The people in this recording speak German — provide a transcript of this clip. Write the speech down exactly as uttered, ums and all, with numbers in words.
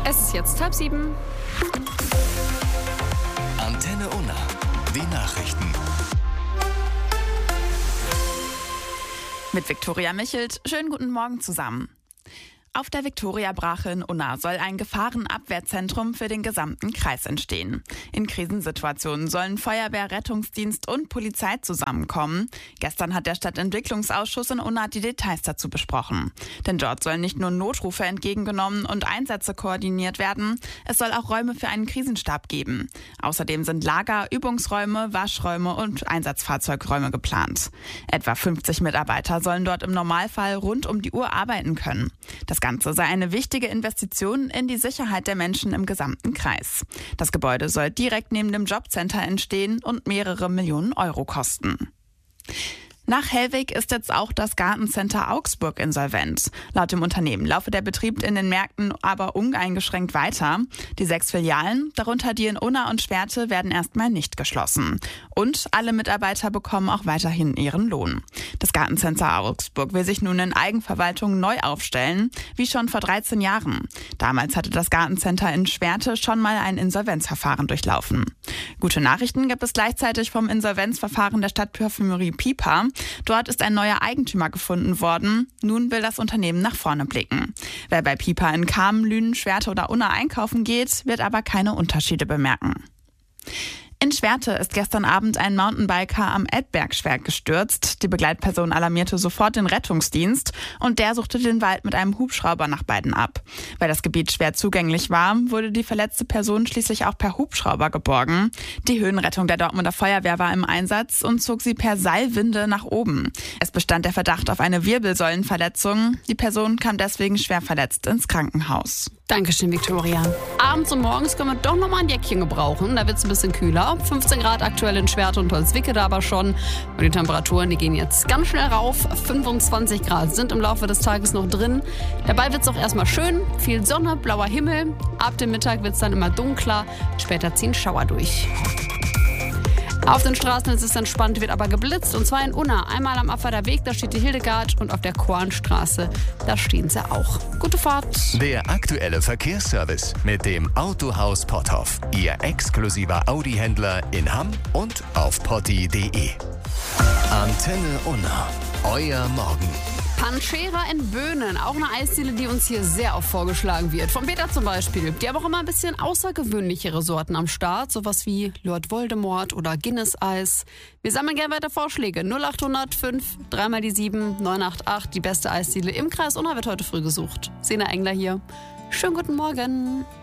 Es ist jetzt halb sieben. Antenne Unna, die Nachrichten. Mit Viktoria Michelt. Schönen guten Morgen zusammen. Auf der Viktoriabrache in Unna soll ein Gefahrenabwehrzentrum für den gesamten Kreis entstehen. In Krisensituationen sollen Feuerwehr, Rettungsdienst und Polizei zusammenkommen. Gestern hat der Stadtentwicklungsausschuss in Unna die Details dazu besprochen. Denn dort sollen nicht nur Notrufe entgegengenommen und Einsätze koordiniert werden, es soll auch Räume für einen Krisenstab geben. Außerdem sind Lager, Übungsräume, Waschräume und Einsatzfahrzeugräume geplant. Etwa fünfzig Mitarbeiter sollen dort im Normalfall rund um die Uhr arbeiten können. Das Ganze sei eine wichtige Investition in die Sicherheit der Menschen im gesamten Kreis. Das Gebäude soll direkt neben dem Jobcenter entstehen und mehrere Millionen Euro kosten. Nach Hellwig ist jetzt auch das Gartencenter Augsburg insolvent. Laut dem Unternehmen laufe der Betrieb in den Märkten aber uneingeschränkt weiter. Die sechs Filialen, darunter die in Unna und Schwerte, werden erstmal nicht geschlossen. Und alle Mitarbeiter bekommen auch weiterhin ihren Lohn. Das Gartencenter Augsburg will sich nun in Eigenverwaltung neu aufstellen, wie schon vor dreizehn Jahren. Damals hatte das Gartencenter in Schwerte schon mal ein Insolvenzverfahren durchlaufen. Gute Nachrichten gibt es gleichzeitig vom Insolvenzverfahren der Stadtparfümerie Pipa. Dort ist ein neuer Eigentümer gefunden worden. Nun will das Unternehmen nach vorne blicken. Wer bei Pipa in Kamen, Lünen, Schwerte oder Unna einkaufen geht, wird aber keine Unterschiede bemerken. In Schwerte ist gestern Abend ein Mountainbiker am Edbergschwerk gestürzt. Die Begleitperson alarmierte sofort den Rettungsdienst und der suchte den Wald mit einem Hubschrauber nach beiden ab. Weil das Gebiet schwer zugänglich war, wurde die verletzte Person schließlich auch per Hubschrauber geborgen. Die Höhenrettung der Dortmunder Feuerwehr war im Einsatz und zog sie per Seilwinde nach oben. Es bestand der Verdacht auf eine Wirbelsäulenverletzung. Die Person kam deswegen schwer verletzt ins Krankenhaus. Dankeschön, Viktoria. Abends und morgens können wir doch nochmal ein Jäckchen gebrauchen. Da wird es ein bisschen kühler. fünfzehn Grad aktuell in Schwerte und Holzwickede aber schon. Und die Temperaturen, die gehen jetzt ganz schnell rauf. fünfundzwanzig Grad sind im Laufe des Tages noch drin. Dabei wird es auch erstmal schön. Viel Sonne, blauer Himmel. Ab dem Mittag wird es dann immer dunkler. Später ziehen Schauer durch. Auf den Straßen ist es entspannt, wird aber geblitzt. Und zwar in Unna. Einmal am Affader Weg, da steht die Hildegard. Und auf der Kornstraße, da stehen sie auch. Gute Fahrt. Der aktuelle Verkehrsservice mit dem Autohaus Potthoff. Ihr exklusiver Audi-Händler in Hamm und auf potti punkt de. Antenne Unna. Euer Morgen. Panchera in Böhnen, auch eine Eisdiele, die uns hier sehr oft vorgeschlagen wird. Von Peter zum Beispiel. Die haben auch immer ein bisschen außergewöhnlichere Sorten am Start. Sowas wie Lord Voldemort oder Guinness-Eis. Wir sammeln gerne weiter Vorschläge. null acht null null fünf, dreimal die sieben, neun acht acht. Die beste Eisdiele im Kreis Unna wird heute früh gesucht. Sena Engler hier. Schönen guten Morgen.